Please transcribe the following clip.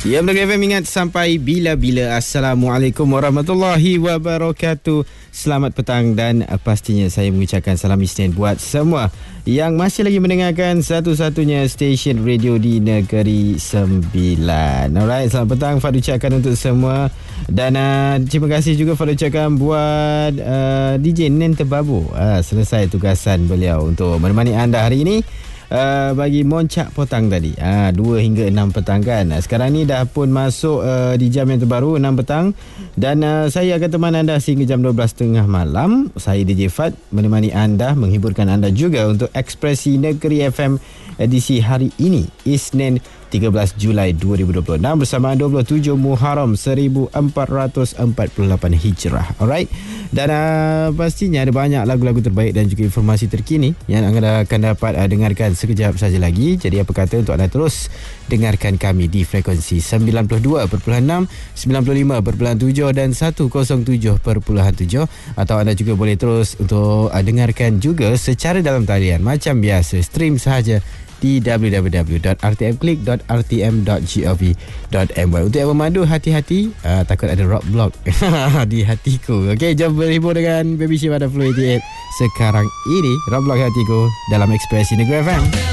Ya, Melaka FM ingat sampai bila-bila. Assalamualaikum warahmatullahi wabarakatuh. Selamat petang dan pastinya saya mengucapkan salam Isnin buat semua yang masih lagi mendengarkan satu-satunya stesen radio di Negeri Sembilan. Alright, selamat petang Fad ucapkan untuk semua. Dan terima kasih juga Fad ucapkan buat DJ Nen Tebabu. Selesai tugasan beliau untuk menemani anda hari ini. Bagi Moncak Potang tadi 2 hingga 6 petang kan. Sekarang ni dah pun masuk di jam yang terbaru 6 petang. Dan saya akan teman anda sehingga jam 12.30 malam. Saya DJ Fad menemani anda, menghiburkan anda juga untuk Ekspresi Negeri FM edisi hari ini, Isnin 13 Julai 2026 bersama 27 Muharram 1448 Hijrah. Alright. Dan pastinya ada banyak lagu-lagu terbaik dan juga informasi terkini yang anda akan dapat dengarkan sekejap saja lagi. Jadi apa kata untuk anda terus dengarkan kami di frekuensi 92.6, 95.7 dan 107.7, atau anda juga boleh terus untuk dengarkan juga secara dalam talian macam biasa, stream sahaja di www.rtmclick.rtm.gov.my. Untuk yang memandu, hati-hati, takut ada roadblock di hatiku. Okey, jom berhibur dengan Baby Shiva dan Flow 88 sekarang ini. Roadblock hatiku dalam Ekspresi Negeri FM.